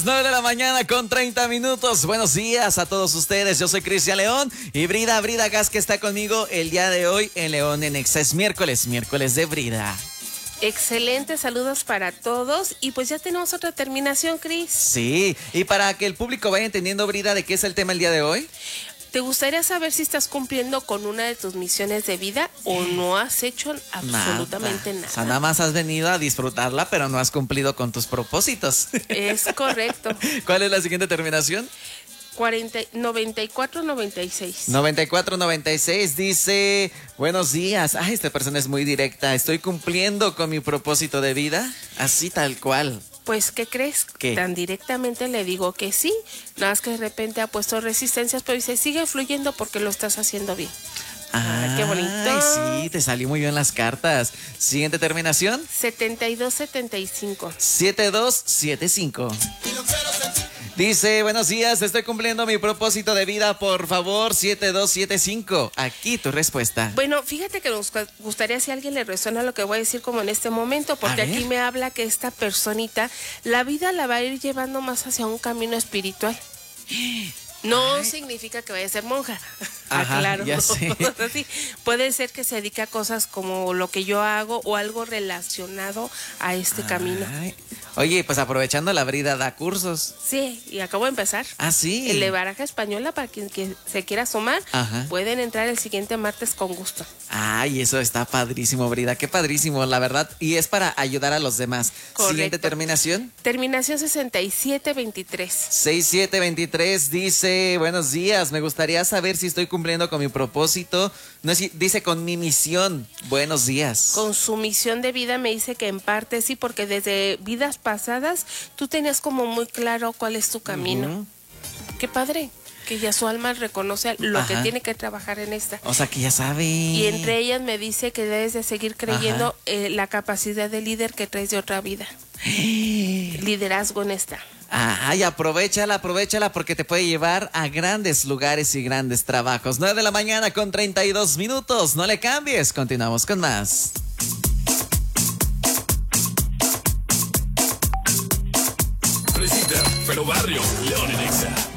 9 de la mañana con 30 minutos. Buenos días a todos ustedes. Yo soy Cristian León y Brida Gas que está conmigo el día de hoy en León en Exa. Es miércoles de Brida. Excelente, saludos para todos. Y pues ya tenemos otra terminación, Cris. Sí, y para que el público vaya entendiendo, Brida, de qué es el tema el día de hoy. ¿Te gustaría saber si estás cumpliendo con una de tus misiones de vida o no has hecho absolutamente nada? O sea, nada más has venido a disfrutarla, pero no has cumplido con tus propósitos. Es correcto. ¿Cuál es la siguiente terminación? 9496. 9496 dice, buenos días. Ay, esta persona es muy directa. ¿Estoy cumpliendo con mi propósito de vida? Así tal cual. Pues, ¿qué crees? ¿Qué? Tan directamente le digo que sí. Nada más que de repente ha puesto resistencias, pero dice, sigue fluyendo porque lo estás haciendo bien. Qué bonito. Ay, sí, te salió muy bien las cartas. Siguiente terminación. 7275. 7275. Dice, buenos días, estoy cumpliendo mi propósito de vida, por favor, 7275. Aquí tu respuesta. Bueno, fíjate que nos gustaría si a alguien le resuena lo que voy a decir como en este momento, porque aquí me habla que esta personita, la vida la va a ir llevando más hacia un camino espiritual. No significa que vaya a ser monja. Ajá, claro. ya sé. Sí, puede ser que se dedique a cosas como lo que yo hago o algo relacionado a este camino. Oye, pues aprovechando la Brida da cursos. Sí, y acabo de empezar. Ah, sí. El de baraja española, para quien que se quiera sumar, pueden entrar el siguiente martes con gusto. Ay, eso está padrísimo, Brida, qué padrísimo, la verdad. Y es para ayudar a los demás. Correcto. Siguiente terminación. Terminación 6723. 6723 dice, buenos días, me gustaría saber si estoy cumpliendo con mi propósito. No, dice con mi misión. Buenos días. Con su misión de vida me dice que en parte sí, porque desde vidas pasadas tú tenías como muy claro cuál es tu camino. Qué padre, que ya su alma reconoce lo que tiene que trabajar en esta. O sea, que ya sabe. Y entre ellas me dice que debes de seguir creyendo la capacidad de líder que traes de otra vida. Liderazgo en esta. Ay, aprovechala porque te puede llevar a grandes lugares y grandes trabajos. 9 de la mañana con 32 minutos. No le cambies, continuamos con más. Fresita, pero barrio, León en Exa.